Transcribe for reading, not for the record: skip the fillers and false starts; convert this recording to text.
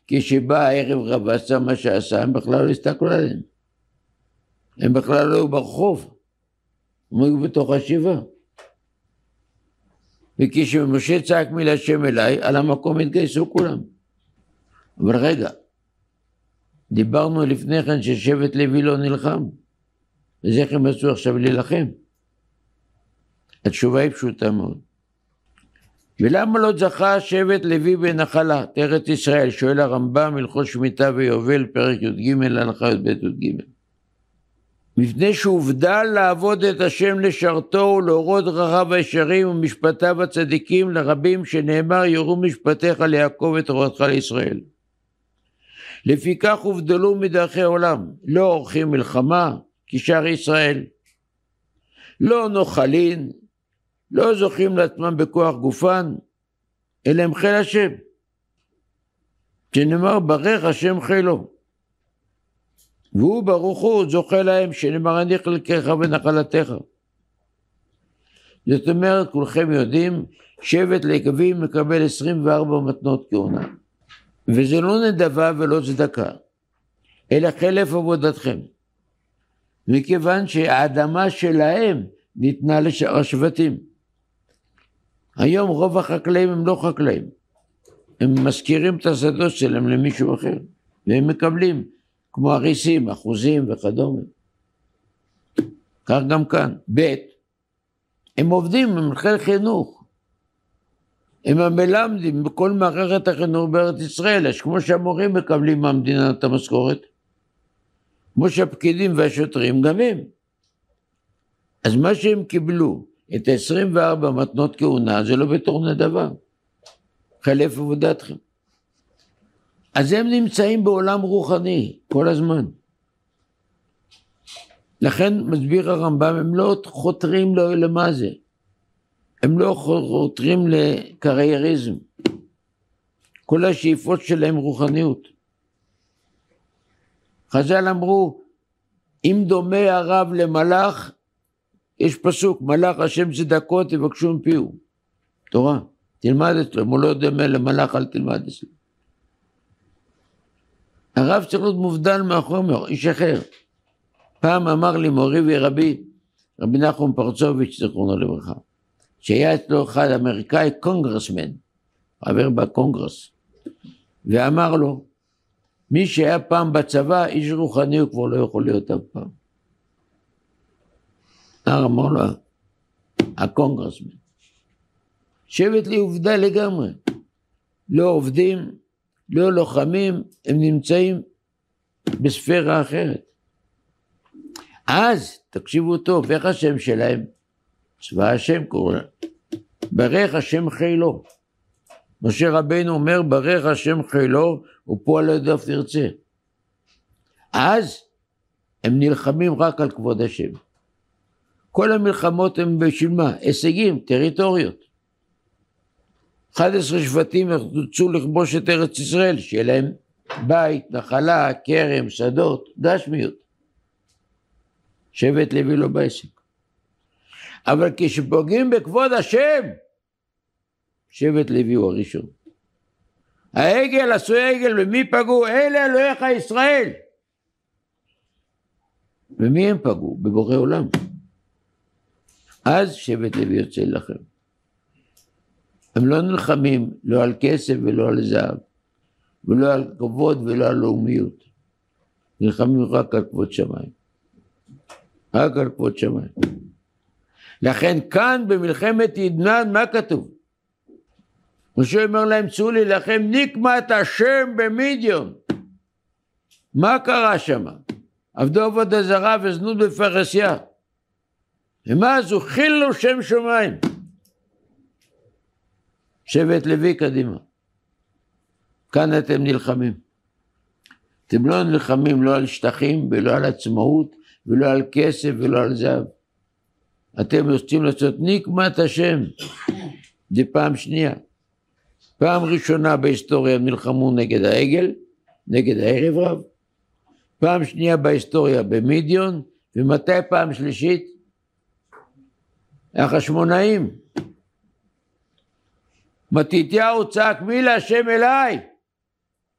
כשבא הערב רב ועשה מה שעשה, הם בכלל לא הסתכלו עליהם. הם בכלל לא היו ברחוב, הם היו בתוך השבעה. וכשמשה צעק מילה השם אליי, על המקום התגייסו כולם. אבל רגע, דיברנו לפני כן ששבט לוי לא נלחם, אז איך הם עשו עכשיו להילחם? התשובה היא פשוטה מאוד. ולמה לא זכה שבט לוי בנחלת ארץ ישראל? שואל הרמב"ם הלכות שמיטה ויובל פרק י"ג הלכה י"ב י"ג. מפני שהובדל לעבוד את השם לשרתו ולהורות דרכיו הישרים ומשפטיו הצדיקים לרבים שנאמר יורו משפטיך ליעקב ותורתך לישראל. לפיכך הובדלו מדרכי עולם, לא עורכים מלחמה כשאר ישראל, לא נוחלין, לא זוכים לעצמם בכוח גופן, אלא הם חיל השם, שנאמר ברך השם חילו, והוא ברוך הוא זוכה להם, שנאמר אני חלקך ונחלתך. זאת אומרת, כולכם יודעים, שבט לוי מקבל 24 מתנות כהונה, וזה לא נדבה ולא צדקה, אלא חלף עבודתכם, מכיוון שהאדמה שלהם ניתנה לשאר השבטים. היום רוב החקלאים הם לא חקלאים, הם מזכירים את השדות שלהם למישהו אחר, והם מקבלים כמו הריסים, אחוזים וכדומה. כך גם כאן. ב' הם עובדים, הם חיל חינוך, הם המלמדים בכל מערכת החינוך בארץ ישראל, אז כמו שהמורים מקבלים מהמדינה את המשכורת, כמו שהפקידים והשוטרים גם הם. אז מה שהם קיבלו, את 24 מתנות כהונה, זה לא בתור נדבה, חלף עבודתכם. אז הם נמצאים בעולם רוחני כל הזמן. לכן מסביר הרמב"ם, הם לא חותרים למה זה, הם לא חותרים לקרייריזם, כל השאיפות שלהם רוחניות. חז"ל אמרו, אם דומה הרב למלאך, יש פסוק, מלאך השם צדקות יבקשו מפיהו. תורה, תלמד אצלו, אם הוא לא דומה למלאך אל תלמד אצלו. הרב צריך להיות מובדל מהחומר, איש אחר. פעם אמר לי מורי ורבי, רבי נחום פרצוביץ' זכרונו לברכה, שהיה אצלו אחד אמריקאי קונגרסמן, חבר בקונגרס, ואמר לו, מי שהיה פעם בצבא, איש רוחני הוא כבר לא יכול להיות אף פעם. אמר לו, הקונגרסמן. שבט לי עובדה לגמרי. לא עובדים, לא לוחמים, הם נמצאים בספירה אחרת. אז, תקשיבו טוב, איך השם שלהם? צבא השם קורא. ברך השם חילו. משה רבינו אומר, ברך השם חילו, ופועל ידיו תרצה. אז, הם נלחמים רק על כבוד השם. כל המלחמות הם בשביל מה? הישגים, טריטוריות. 11 שבטים ירצו לכבוש את ארץ ישראל, שיהיה להם בית, נחלה, כרם, שדות, גשמיות. שבט לוי לא בעסק. אבל כשפוגעים בכבוד השם, שבט לוי הוא הראשון. העגל עשו עגל, ומי פגעו? אלה אלוהיך ישראל. ומי הם פגעו? בבורא עולם. אז שבט לוי יוצא לכם. הם לא נלחמים לא על כסף ולא על זהב, ולא על כבוד ולא על לאומיות. נלחמים רק על כבוד שמיים. רק על כבוד שמיים. לכן כאן במלחמת עדנאן, מה כתוב? משה אומר להם, צאו להילחם נקמת השם במדיון. מה קרה שם? עבדו עבודה זרה וזנות בפרסיה. ומה זו? חילו שם שמיים. שבט לוי קדימה. כאן אתם נלחמים. אתם לא נלחמים לא על שטחים ולא על עצמאות ולא על כסף ולא על זהב. אתם רוצים לעשות נקמת השם. זה פעם שנייה. פעם ראשונה בהיסטוריה נלחמו נגד העגל, נגד הערב רב. פעם שנייה בהיסטוריה במדיון, ומתי פעם שלישית? החשמונאים. מתתיהו צעק מי להשם אליי?